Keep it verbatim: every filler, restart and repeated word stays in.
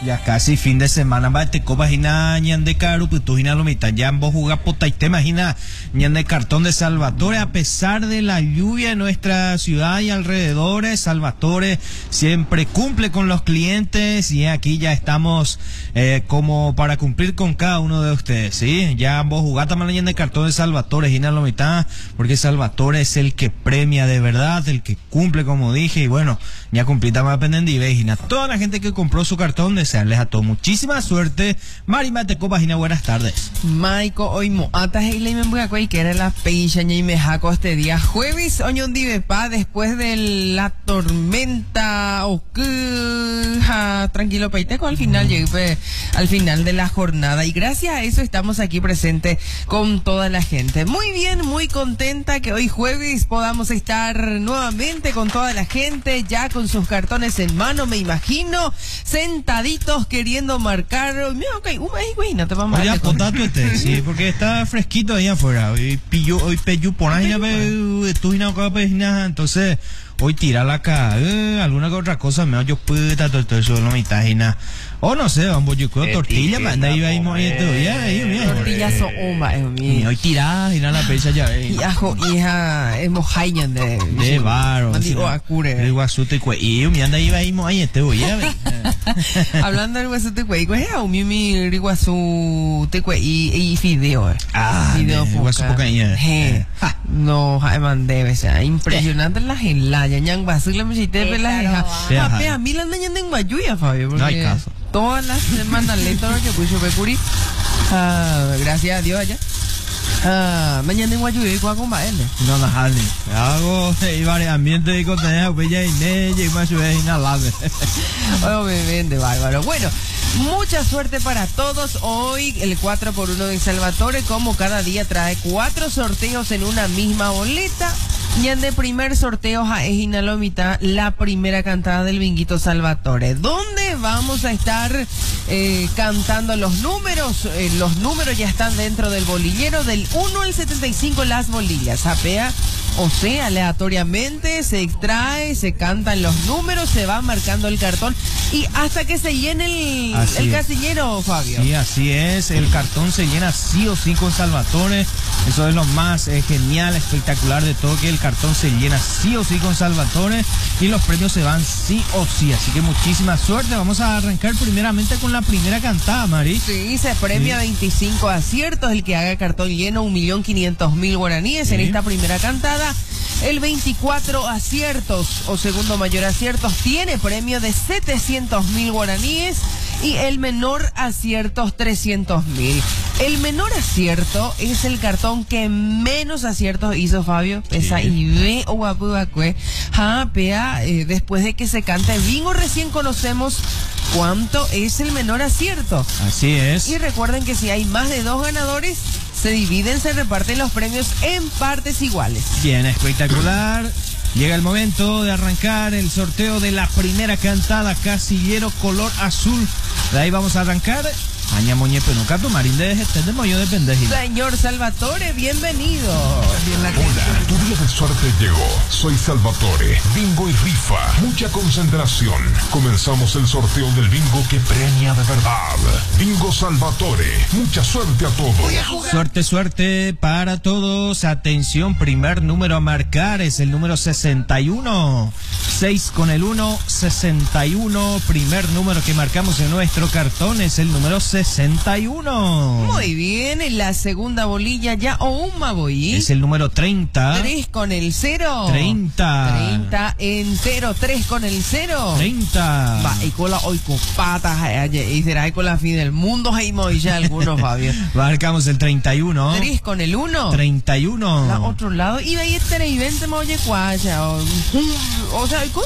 Ya casi fin de semana, va te copas y nada, ñande caro, pues tú lo mitad, ya vos jugás pota y te imaginas, ñande cartón de Salvatore, a pesar de la lluvia en nuestra ciudad y alrededores, Salvatore siempre cumple con los clientes y aquí ya estamos eh, como para cumplir con cada uno de ustedes, ¿sí? Ya vos jugás también ñande cartón de Salvatore, y nada lo mitad, porque Salvatore es el que premia de verdad, el que cumple como dije, y bueno, ya cumplí también pendiente y vejina, toda la gente que compró su cartón de desearles a todos muchísima suerte. Marima te copagina, buenas tardes. Maiko, hoy mo atas y le me voy a que era la pecha y me jaco este día jueves, oñón divepa, después de la tormenta o que tranquilo peiteco al final llegué al final de la jornada y gracias a eso estamos aquí presentes con toda la gente. Muy bien, muy contenta que hoy jueves podamos estar nuevamente con toda la gente, ya con sus cartones en mano, me imagino, sentaditos queriendo marcar. Mira, okay, un güey, no te vamos a dar. Potato este, sí, porque está fresquito ahí afuera. Hoy pillo, hoy pello por ahí, tú y no, entonces hoy tira la cara, eh, alguna que otra cosa, me yo puta, todo eso, no me imagina. O no sé, vamos, yo creo tortilla, manda ahí, ahí, ahí, tortilla so oma, es mío. Hoy tira, y nada, la pecha ya, eh. Y ajo, hija, es mojañan de. De baro. Digo, acure. El guasute cue, y mi anda iba ahí, ahí, este, voy a ver. Hablando del guasute cue, pues, es mi, mi, guasute cue, y, y fideo, ah, video, guasu poca, eh. No, Jaime debe ser impresionante la gelaya, ñan basula me chiste de la hija. A mí la niña en Guayuya, Fabio, no hay caso. Todas las semanas le todo que puso Pecuri. Ah, gracias a Dios allá. Ah, mañana en Guayuya y con él. No la jale. Hago y varios ambientes de contenido, pues ya y neye y más y nada. Oh, me vende bárbaro. Bueno, mucha suerte para todos. Hoy el cuatro por uno de Salvatore, como cada día, trae cuatro sorteos en una misma boleta. Y en el primer sorteo a Ejinalomita, la primera cantada del Binguito Salvatore, donde vamos a estar eh, cantando los números. Eh, los números ya están dentro del bolillero, del uno al setenta y cinco las bolillas. Sapea, o sea, aleatoriamente se extrae, se cantan los números, se va marcando el cartón y hasta que se llene el, el casillero, Fabio. Sí, así es, el cartón se llena sí o sí con Salvatore. Eso es lo más eh, genial, espectacular de todo, que el cartón se llena sí o sí con Salvatore y los premios se van sí o sí. Así que muchísima suerte. Vamos a arrancar primeramente con la primera cantada, Mari. Sí, se premia sí. veinticinco aciertos. El que haga cartón lleno, un millón quinientos mil guaraníes sí. en esta primera cantada. El veinticuatro aciertos o segundo mayor aciertos tiene premio de setecientos mil guaraníes y el menor aciertos trescientos mil. El menor acierto es el cartón que menos aciertos hizo, Fabio. Esa sí. y ve o guapuacue. Ja, pea, eh, después de que se cante bingo recién conocemos cuánto es el menor acierto. Así es. Y recuerden que si hay más de dos ganadores, se dividen, se reparten los premios en partes iguales. Bien, espectacular. Llega el momento de arrancar el sorteo de la primera cantada, casillero color azul. De ahí vamos a arrancar. Aña Moñe Penucato, Marín de Gestén de Moyo de Pendejín. Señor Salvatore, bienvenido. Hola, tu día de suerte llegó. Soy Salvatore. Bingo y rifa. Mucha concentración. Comenzamos el sorteo del bingo que premia de verdad. Bingo Salvatore. Mucha suerte a todos. Suerte, suerte para todos. Atención, primer número a marcar es el número sesenta y uno. seis con el uno, sesenta y uno. Primer número que marcamos en nuestro cartón es el número sesenta y uno. Muy bien, en la segunda bolilla ya o un maboí. Es el número treinta. tres con el cero. treinta. treinta entero, tres con el cero. treinta. Va, y con la hoy con patas, y será con la fin del mundo, hay ya algunos, Fabio. Marcamos el treinta y uno. tres con el uno. treinta y uno. A otro lado, y de ahí este y veinte molle cuaya, o, o sea,